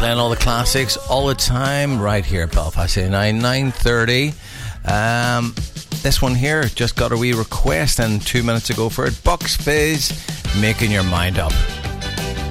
playing all the classics all the time right here at Belfast 89, 9:30. This one here just got a wee request and 2 minutes ago for it. Bucks Fizz, Making Your Mind Up.